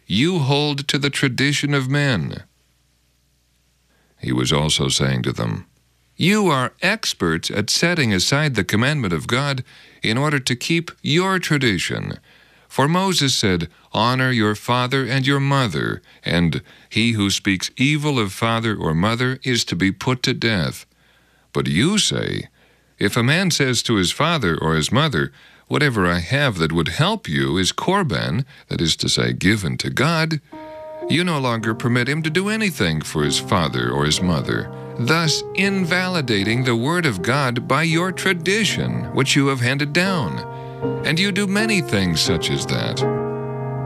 you hold to the tradition of men." He was also saying to them, "You are experts at setting aside the commandment of God in order to keep your tradition. For Moses said, 'Honor your father and your mother,' and 'He who speaks evil of father or mother is to be put to death.' But you say, 'If a man says to his father or his mother, "Whatever I have that would help you is korban," that is to say, given to God," you no longer permit him to do anything for his father or his mother, thus invalidating the word of God by your tradition, which you have handed down. And you do many things such as that.